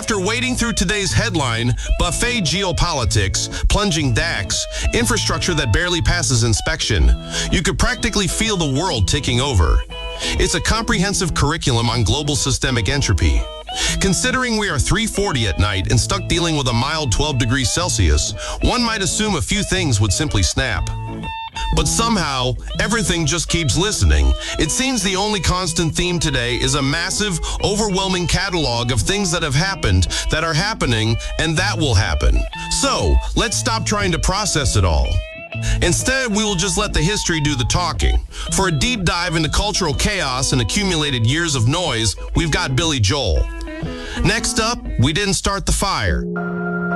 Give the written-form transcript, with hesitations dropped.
After wading through today's headline, buffet geopolitics, plunging DAX, infrastructure that barely passes inspection, you could practically feel the world ticking over. It's a comprehensive curriculum on global systemic entropy. Considering we are 3:40 at night and stuck dealing with a mild 12 degrees Celsius, one might assume a few things would simply snap. But somehow, everything just keeps listening. It seems the only constant theme today is a massive, overwhelming catalog of things that have happened, that are happening, and that will happen. So, let's stop trying to process it all. Instead, we will just let the history do the talking. For a deep dive into cultural chaos and accumulated years of noise, we've got Billy Joel. Next up, we didn't start the fire.